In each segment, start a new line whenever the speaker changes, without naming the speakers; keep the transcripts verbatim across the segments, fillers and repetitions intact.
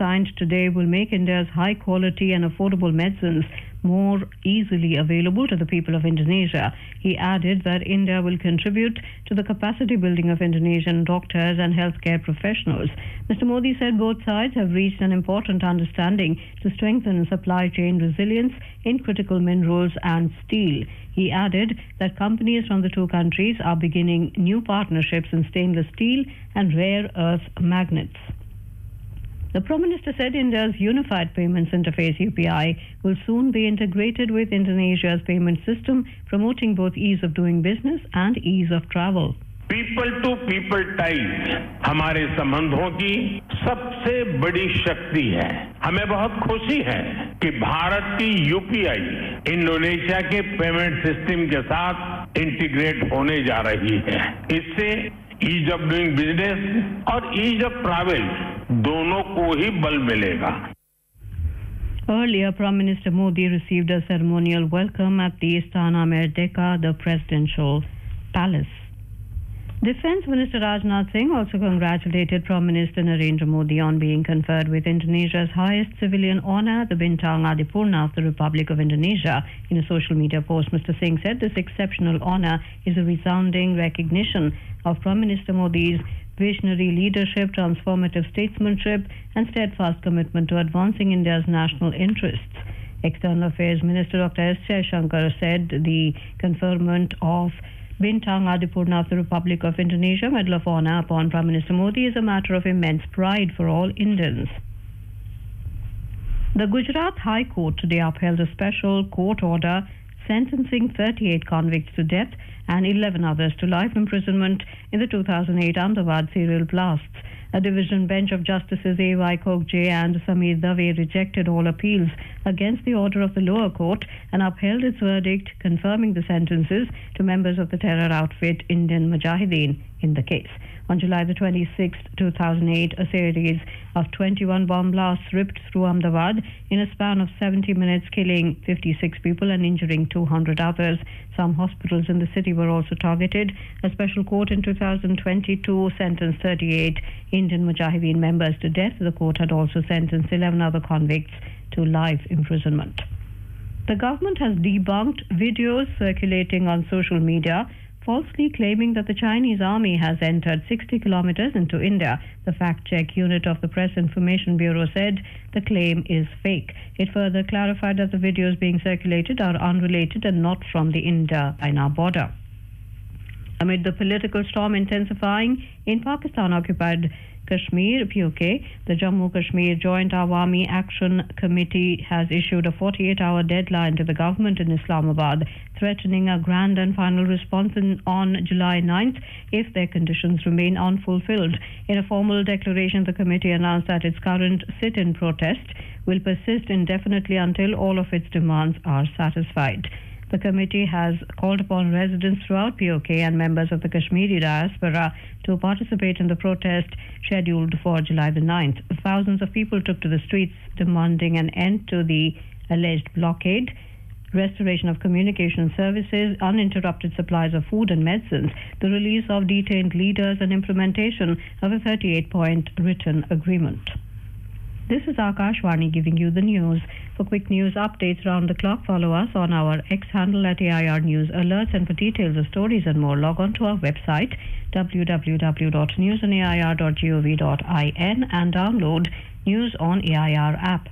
signed today will make India's high quality and affordable medicines more easily available to the people of Indonesia. He added that India will contribute to the capacity building of Indonesian doctors and healthcare professionals. Mister Modi said both sides have reached an important understanding to strengthen supply chain resilience in critical minerals and steel. He added that companies from the two countries are beginning new partnerships in stainless steel and rare earth magnets. The Prime Minister said India's Unified Payments Interface U P I will soon be integrated with Indonesia's payment system, promoting both ease of doing business and ease of travel.
People to people ties हमारे संबंधों की सबसे बड़ी शक्ति है। हमें बहुत खुशी है कि भारत की यूपीआई इंडोनेशिया के पेमेंट सिस्टम के साथ इंटीग्रेट होने जा रही है। इससे ईज ऑफ डूइंग बिजनेस और ईज ऑफ ट्रैवल दोनों को ही बल मिलेगा।
Earlier, Prime Minister Modi received a ceremonial welcome at the Istana Merdeka, the presidential palace. Defence Minister Rajnath Singh also congratulated Prime Minister Narendra Modi on being conferred with Indonesia's highest civilian honour, the Bintang Adipurna of the Republic of Indonesia. In a social media post, Mister Singh said this exceptional honour is a resounding recognition of Prime Minister Modi's visionary leadership, transformative statesmanship and steadfast commitment to advancing India's national interests. External Affairs Minister Doctor S. Jaishankar said the conferment of Bintang Adipurna of the Republic of Indonesia Medal of Honour upon Prime Minister Modi is a matter of immense pride for all Indians. The Gujarat High Court today upheld a special court order sentencing thirty-eight convicts to death and eleven others to life imprisonment in the two thousand eight Ahmedabad serial blasts. A division bench of Justices A Y Kokje and Samir Dave rejected all appeals against the order of the lower court and upheld its verdict, confirming the sentences to members of the terror outfit Indian Mujahideen in the case. On July the twenty-sixth, two thousand eight, a series of twenty-one bomb blasts ripped through Ahmedabad in a span of seventy minutes, killing fifty-six people and injuring two hundred others. Some hospitals in the city were also targeted. A special court in two thousand twenty-two sentenced thirty-eight Indian Mujahideen members to death. The court had also sentenced eleven other convicts to life imprisonment. The government has debunked videos circulating on social media falsely claiming that the Chinese army has entered sixty kilometers into India. The fact-check unit of the Press Information Bureau said the claim is fake. It further clarified that the videos being circulated are unrelated and not from the India-China border. Amid the political storm intensifying in Pakistan-occupied Kashmir, P O K, the Jammu Kashmir Joint Awami Action Committee has issued a forty-eight hour deadline to the government in Islamabad, threatening a grand and final response in, on July ninth if their conditions remain unfulfilled. In a formal declaration, the committee announced that its current sit-in protest will persist indefinitely until all of its demands are satisfied. The committee has called upon residents throughout P O K and members of the Kashmiri diaspora to participate in the protest scheduled for July the ninth. Thousands of people took to the streets demanding an end to the alleged blockade, restoration of communication services, uninterrupted supplies of food and medicines, the release of detained leaders and implementation of a thirty-eight point written agreement. This is Akashvani giving you the news. For quick news updates round the clock, follow us on our X handle at A I R News Alerts, and for details of stories and more, log on to our website w w w dot news on a i r dot gov dot in and download News on A I R app.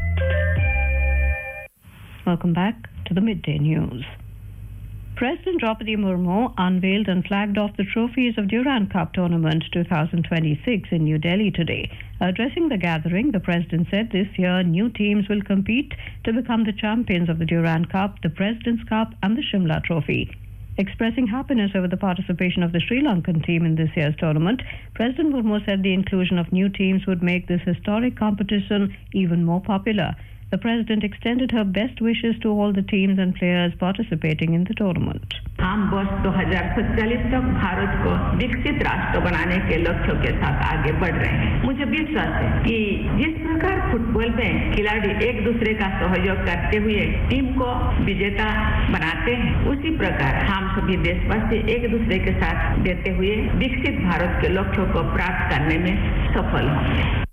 Welcome back to the Midday News. President Draupadi Murmu unveiled and flagged off the trophies of Durand Cup Tournament twenty twenty-six in New Delhi today. Addressing the gathering, the President said this year new teams will compete to become the champions of the Durand Cup, the President's Cup and the Shimla Trophy. Expressing happiness over the participation of the Sri Lankan team in this year's tournament, President Murmu said the inclusion of new teams would make this historic competition even more popular. The President extended her best wishes to all the teams and players participating in the tournament.
हम वर्ष दो हज़ार सैंतालीस तक भारत को विकसित राष्ट्र बनाने के लक्ष्यों के साथ आगे बढ़ रहे हैं। मुझे विश्वास है कि जिस प्रकार फुटबॉल में खिलाड़ी एक दूसरे का सहयोग करते हुए टीम को विजेता बनाते हैं, उसी प्रकार हम सभी देशवासी एक दूसरे के साथ देते हुए विकसित भारत के लक्ष्यों को प्राप्त करने में सफल होंगे।